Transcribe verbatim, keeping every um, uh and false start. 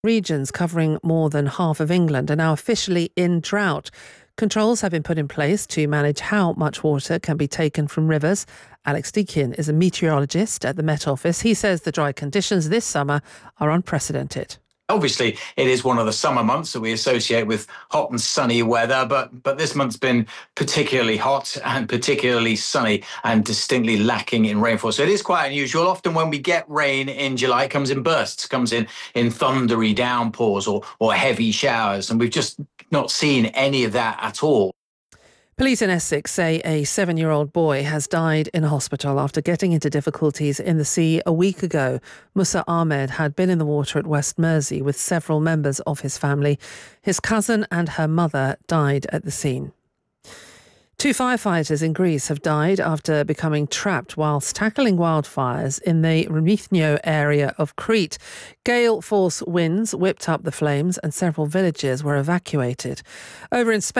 Regions covering more than half of England are now officially in drought. Controls have been put in place to manage how much water can be taken from rivers. Alex Deakin is a meteorologist at the Met Office. He says the dry conditions this summer are unprecedented. Obviously, it is one of the summer months that we associate with hot and sunny weather, but but this month's been particularly hot and particularly sunny and distinctly lacking in rainfall. So it is quite unusual. Often when we get rain in July, it comes in bursts, comes in in thundery downpours or, or heavy showers, and we've just not seen any of that at all. Police in Essex say a seven-year-old boy has died in a hospital after getting into difficulties in the sea a week ago. Musa Ahmed had been in the water at West Mersey with several members of his family. His cousin and her mother died at the scene. Two firefighters in Greece have died after becoming trapped whilst tackling wildfires in the Rymithio area of Crete. Gale force winds whipped up the flames and several villages were evacuated. Over in Spain,